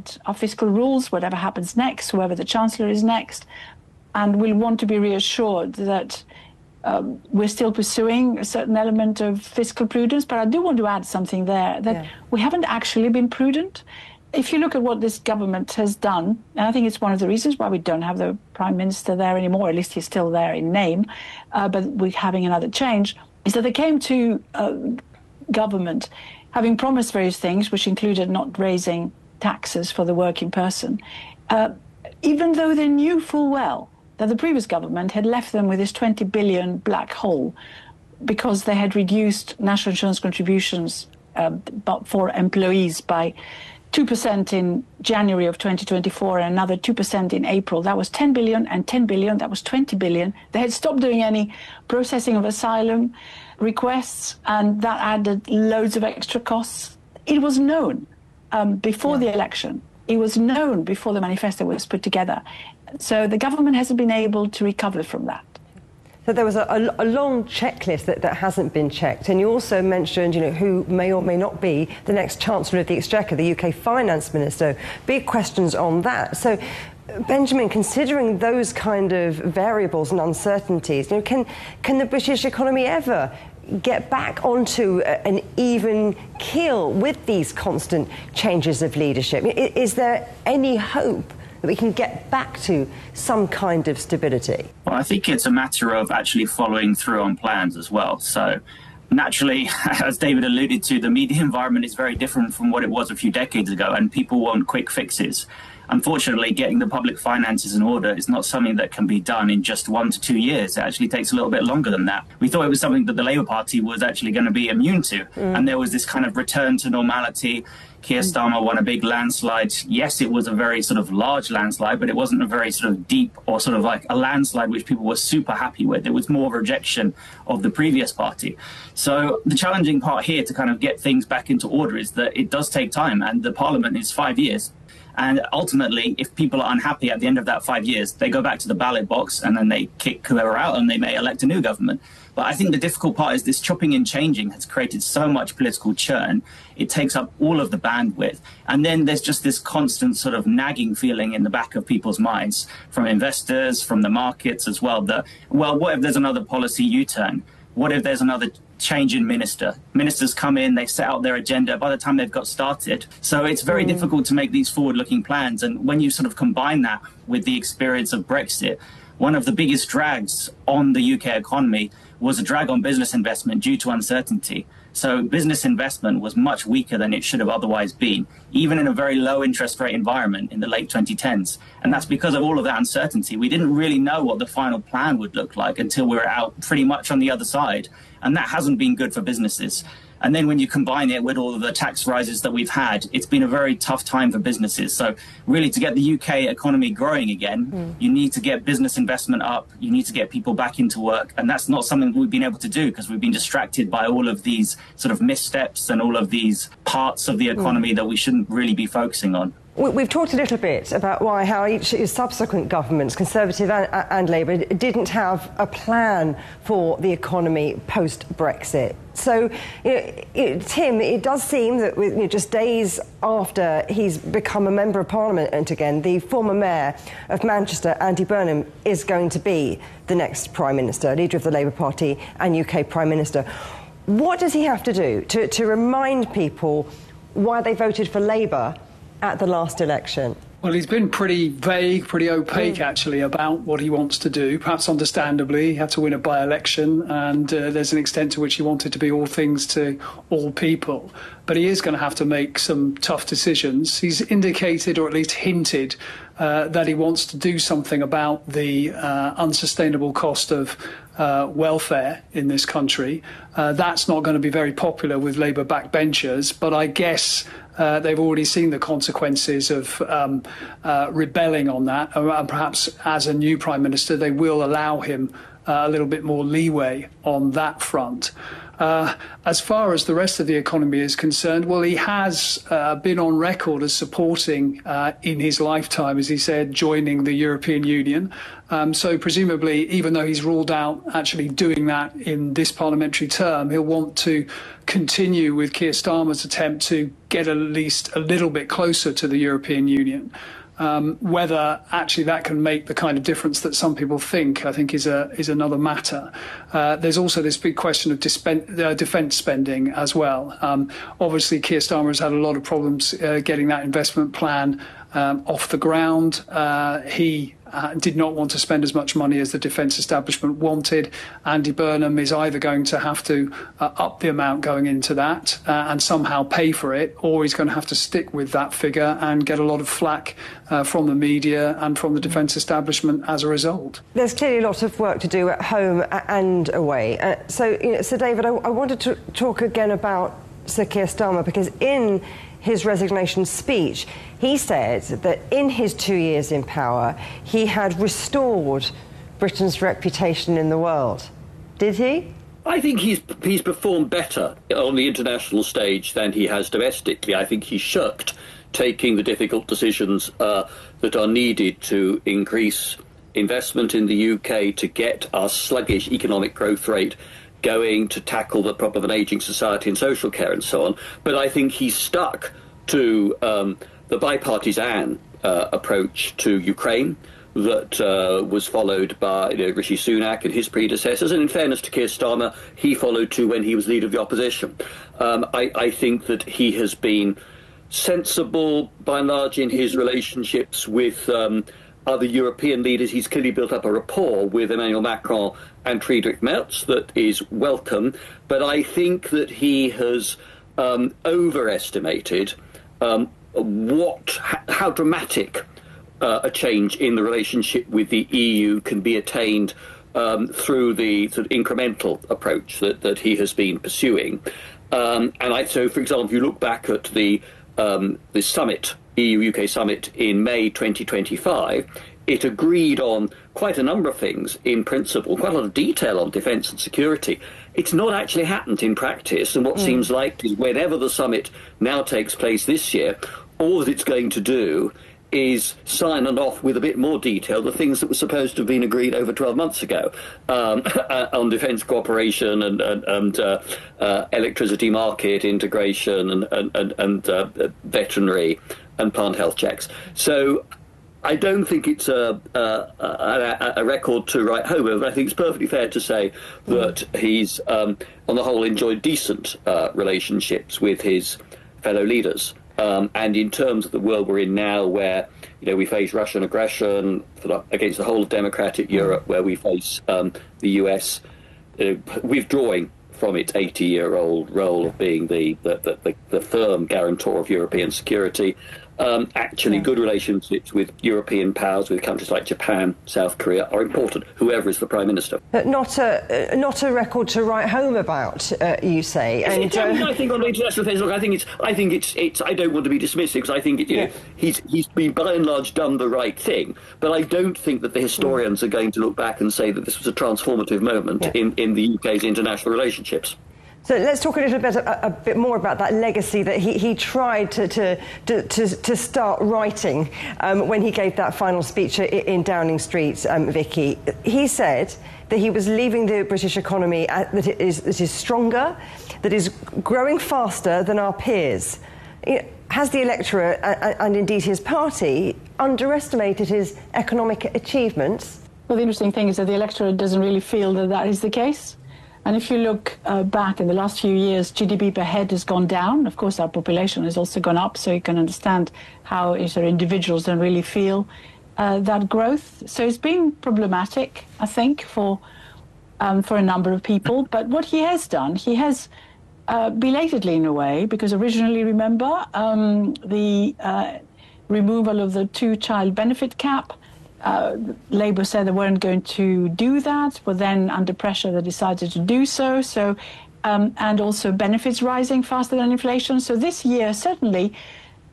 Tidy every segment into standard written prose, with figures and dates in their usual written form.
about our fiscal rules, whatever happens next, whoever the Chancellor is next, and we'll want to be reassured that we're still pursuing a certain element of fiscal prudence. But I do want to add something there, that we haven't actually been prudent. If you look at what this government has done, and I think it's one of the reasons why we don't have the Prime Minister there anymore, at least he's still there in name, but we're having another change, is that they came to government having promised various things, which included not raising taxes for the working person, even though they knew full well that the previous government had left them with this 20 billion black hole because they had reduced national insurance contributions for employees by 2% in January of 2024 and another 2% in April. That was 10 billion, and 10 billion, that was 20 billion. They had stopped doing any processing of asylum requests, and that added loads of extra costs. It was known before the election. It was known before the manifesto was put together. So the government hasn't been able to recover from that. So there was a long checklist that hasn't been checked. And you also mentioned, who may or may not be the next Chancellor of the Exchequer, the UK Finance Minister. Big questions on that. So, Benjamin, considering those kind of variables and uncertainties, can the British economy ever get back onto an even keel with these constant changes of leadership? Is there any hope that we can get back to some kind of stability? Well, I think it's a matter of actually following through on plans as well. So naturally, as David alluded to, the media environment is very different from what it was a few decades ago, and people want quick fixes. Unfortunately, getting the public finances in order is not something that can be done in just 1 to 2 years. It actually takes a little bit longer than that. We thought it was something that the Labour Party was actually going to be immune to. And there was this kind of return to normality. Keir Starmer won a big landslide. Yes, it was a very sort of large landslide, but it wasn't a very sort of deep or sort of like a landslide which people were super happy with. It was more of a rejection of the previous party. So the challenging part here to kind of get things back into order is that it does take time, and the Parliament is 5 years. And ultimately, if people are unhappy at the end of that 5 years, they go back to the ballot box and then they kick whoever out and they may elect a new government. But I think the difficult part is this chopping and changing has created so much political churn. It takes up all of the bandwidth. And then there's just this constant sort of nagging feeling in the back of people's minds from investors, from the markets as well, that, well, what if there's another policy U-turn? What if there's another change in minister? Ministers come in, they set out their agenda by the time they've got started. So it's very difficult to make these forward-looking plans. And when you sort of combine that with the experience of Brexit, one of the biggest drags on the UK economy was a drag on business investment due to uncertainty. So business investment was much weaker than it should have otherwise been, even in a very low interest rate environment in the late 2010s. And that's because of all of that uncertainty. We didn't really know what the final plan would look like until we were out pretty much on the other side. And that hasn't been good for businesses. And then when you combine it with all of the tax rises that we've had, it's been a very tough time for businesses. So really, to get the UK economy growing again, you need to get business investment up. You need to get people back into work. And that's not something we've been able to do because we've been distracted by all of these sort of missteps and all of these parts of the economy that we shouldn't really be focusing on. We've talked a little bit about how each subsequent governments, Conservative and Labour, didn't have a plan for the economy post-Brexit. So, Tim, it does seem that just days after he's become a Member of Parliament again, the former Mayor of Manchester, Andy Burnham, is going to be the next Prime Minister, leader of the Labour Party and UK Prime Minister. What does he have to do to remind people why they voted for Labour at the last election? Well, he's been pretty vague, pretty opaque, actually, about what he wants to do. Perhaps understandably, he had to win a by-election, and there's an extent to which he wanted to be all things to all people. But he is going to have to make some tough decisions. He's indicated, or at least hinted, that he wants to do something about the unsustainable cost of welfare in this country. That's not going to be very popular with Labour backbenchers, but I guess they've already seen the consequences of rebelling on that, and perhaps as a new Prime Minister they will allow him a little bit more leeway on that front. As far as the rest of the economy is concerned, well, he has been on record as supporting, in his lifetime, as he said, joining the European Union. So presumably, even though he's ruled out actually doing that in this parliamentary term, he'll want to continue with Keir Starmer's attempt to get at least a little bit closer to the European Union. Whether actually that can make the kind of difference that some people think, I think, is another matter. There's also this big question of defence spending as well. Obviously, Keir Starmer has had a lot of problems getting that investment plan off the ground. He did not want to spend as much money as the defence establishment wanted. Andy Burnham is either going to have to up the amount going into that and somehow pay for it, or he's going to have to stick with that figure and get a lot of flack from the media and from the defence establishment as a result. There's clearly lots of work to do at home and away. So David, I wanted to talk again about Sir Keir Starmer, because in his resignation speech, he said that in his 2 years in power, he had restored Britain's reputation in the world. Did he? I think he's performed better on the international stage than he has domestically. I think he shirked taking the difficult decisions that are needed to increase investment in the UK, to get our sluggish economic growth rate going, to tackle the problem of an ageing society and social care and so on. But I think he's stuck to the bipartisan approach to Ukraine that was followed by Rishi Sunak and his predecessors. And in fairness to Keir Starmer, he followed too when he was leader of the opposition. I think that he has been sensible, by and large, in his relationships with other European leaders. He's clearly built up a rapport with Emmanuel Macron and Friedrich Merz that is welcome. But I think that he has overestimated how dramatic a change in the relationship with the EU can be attained through the sort of incremental approach that he has been pursuing. So, for example, if you look back at the summit, EU-UK summit in May 2025, it agreed on quite a number of things in principle, quite a lot of detail on defence and security. It's not actually happened in practice, and what seems like is whenever the summit now takes place this year, all that it's going to do is sign off with a bit more detail the things that were supposed to have been agreed over 12 months ago on defence cooperation and electricity market integration and veterinary and plant health checks. So I don't think it's a record to write home over. I think it's perfectly fair to say that he's, on the whole, enjoyed decent relationships with his fellow leaders. And in terms of the world we're in now, where we face Russian aggression against the whole of democratic Europe, where we face the US withdrawing from its 80-year-old role of being the firm guarantor of European security. Good relationships with European powers, with countries like Japan, South Korea, are important, whoever is the Prime Minister. Not a record to write home about, you say. And I think on international affairs, look, I think it's. I don't want to be dismissive, because I think he's been by and large done the right thing. But I don't think that the historians are going to look back and say that this was a transformative moment in the UK's international relationships. So let's talk a bit more about that legacy that he tried to start writing when he gave that final speech in Downing Street, Vicky. He said that he was leaving the British economy that it is stronger, that is growing faster than our peers. Has the electorate and indeed his party underestimated his economic achievements? Well, the interesting thing is that the electorate doesn't really feel that is the case. And if you look back in the last few years, GDP per head has gone down. Of course, our population has also gone up, so you can understand how individuals don't really feel that growth. So it's been problematic, I think, for a number of people. But what he has done, he has belatedly, in a way, because originally, remember, the removal of the two-child benefit cap. Labour said they weren't going to do that, but then under pressure they decided to do so. And also benefits rising faster than inflation. So this year, certainly,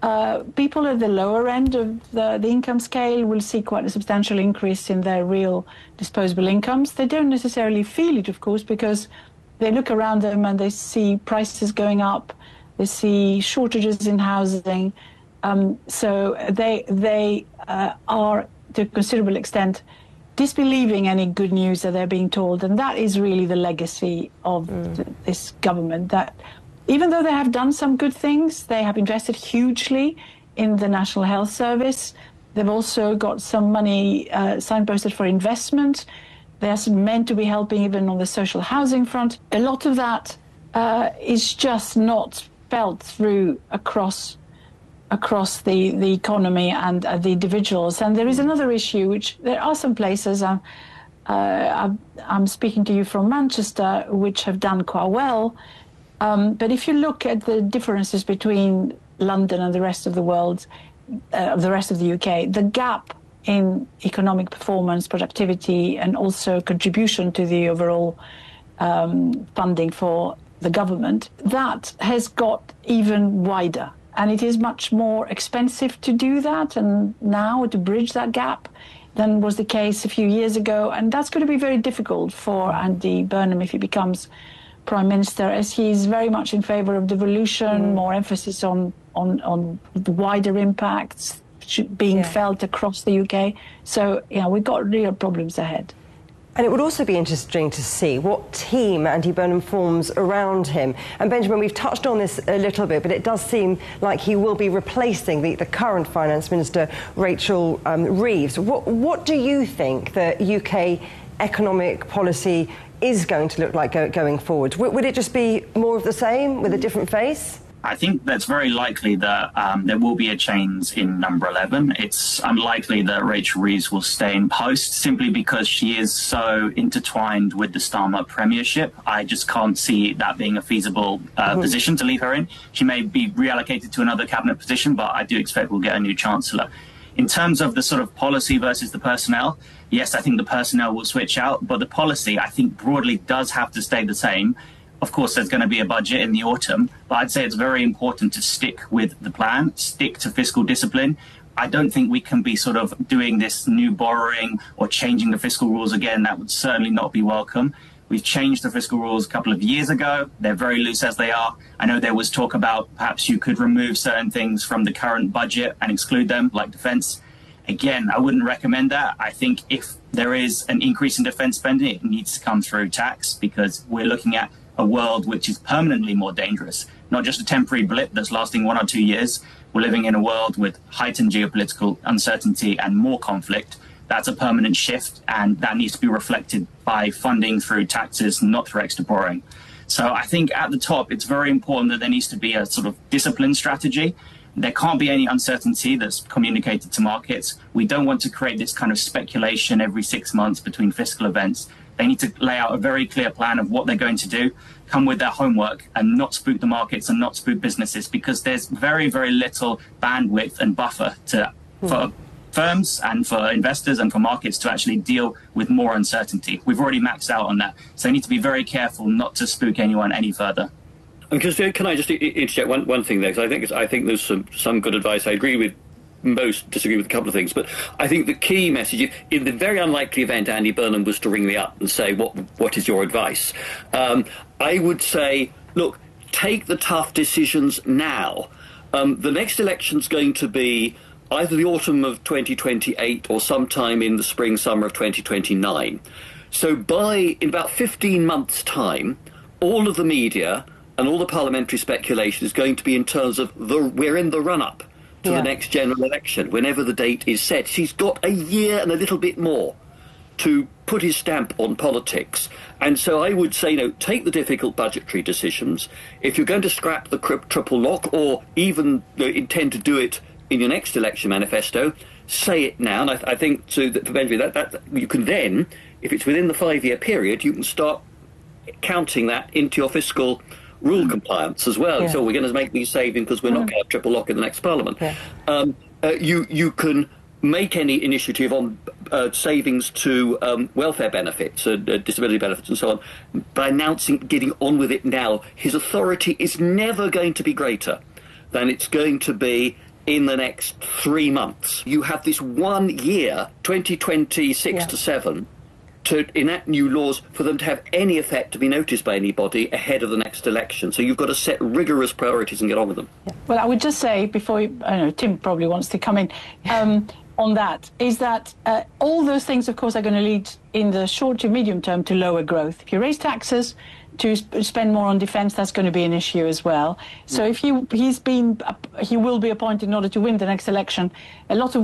people at the lower end of the income scale will see quite a substantial increase in their real disposable incomes. They don't necessarily feel it, of course, because they look around them and they see prices going up, they see shortages in housing. So they are, to a considerable extent, disbelieving any good news that they're being told. And that is really the legacy of this government, that even though they have done some good things, they have invested hugely in the National Health Service. They've also got some money signposted for investment. They're meant to be helping even on the social housing front. A lot of that is just not felt through across the economy and the individuals. And there is another issue, which there are some places, I'm speaking to you from Manchester, which have done quite well. But if you look at the differences between London and the rest of the world, the rest of the UK, the gap in economic performance, productivity, and also contribution to the overall funding for the government, that has got even wider. And it is much more expensive to do that and now to bridge that gap than was the case a few years ago. And that's going to be very difficult for Andy Burnham if he becomes Prime Minister, as he's very much in favour of devolution, more emphasis on the wider impacts being felt across the UK. So, we've got real problems ahead. And it would also be interesting to see what team Andy Burnham forms around him. And Benjamin, we've touched on this a little bit, but it does seem like he will be replacing the current Finance Minister, Rachel Reeves. What do you think the UK economic policy is going to look like going forward? Would it just be more of the same with a different face? I think that's very likely that there will be a change in number 11. It's unlikely that Rachel Reeves will stay in post simply because she is so intertwined with the Starmer premiership. I just can't see that being a feasible position to leave her in. She may be reallocated to another cabinet position, but I do expect we'll get a new chancellor. In terms of the sort of policy versus the personnel, yes, I think the personnel will switch out, but the policy, I think, broadly does have to stay the same. Of course, there's going to be a budget in the autumn, but I'd say it's very important to stick with the plan, stick to fiscal discipline. I don't think we can be sort of doing this new borrowing or changing the fiscal rules again. That would certainly not be welcome. We've changed the fiscal rules a couple of years ago. They're very loose as they are. I know there was talk about perhaps you could remove certain things from the current budget and exclude them, like defence. Again, I wouldn't recommend that. I think if there is an increase in defence spending, it needs to come through tax, because we're looking at a world which is permanently more dangerous, not just a temporary blip that's lasting 1 or 2 years. We're living in a world with heightened geopolitical uncertainty and more conflict. That's a permanent shift, and that needs to be reflected by funding through taxes, not through extra borrowing. So I think at the top, it's very important that there needs to be a sort of disciplined strategy. There can't be any uncertainty that's communicated to markets. We don't want to create this kind of speculation every 6 months between fiscal events. They need to lay out a very clear plan of what they're going to do, come with their homework, and not spook the markets and not spook businesses, because there's very, very little bandwidth and buffer for firms and for investors and for markets to actually deal with more uncertainty. We've already maxed out on that. So they need to be very careful not to spook anyone any further. Because can I just interject one thing there? Because I think there's some good advice. I agree with most, disagree with a couple of things, but I think the key message, in the very unlikely event Andy Burnham was to ring me up and say, what is your advice? I would say, look, take the tough decisions now. The next election's going to be either the autumn of 2028 or sometime in the spring, summer of 2029. So in about 15 months' time, all of the media and all the parliamentary speculation is going to be in terms of we're in the run-up to the next general election, whenever the date is set. He's got a year and a little bit more to put his stamp on politics. And so I would say, take the difficult budgetary decisions. If you're going to scrap the triple lock, or even intend to do it in your next election manifesto, say it now. And I think, for Benjamin, that you can then, if it's within the 5-year period, you can start counting that into your fiscal rule compliance as well. So we're going to make these savings because we're not going to have triple lock in the next parliament. You can make any initiative on savings to welfare benefits, disability benefits and so on, by announcing, getting on with it now. His authority is never going to be greater than it's going to be in the next 3 months. You have this 1 year, 2026 to 7, to enact new laws for them to have any effect, to be noticed by anybody ahead of the next election. So you've got to set rigorous priorities and get on with them. Well, I would just say, before I know Tim probably wants to come in, on that, is that all those things, of course, are going to lead in the short to medium term to lower growth. If you raise taxes to spend more on defence, that's going to be an issue as well. So if he will be appointed in order to win the next election, a lot of